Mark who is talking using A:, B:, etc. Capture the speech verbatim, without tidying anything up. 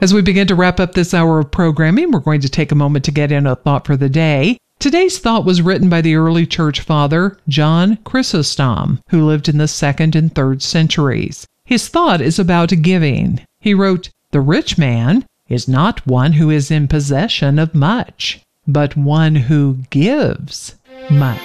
A: As we begin to wrap up this hour of programming, we're going to take a moment to get in a thought for the day. Today's thought was written by the early church father, John Chrysostom, who lived in the second and third centuries. His thought is about giving. He wrote, "The rich man is not one who is in possession of much, but one who gives much."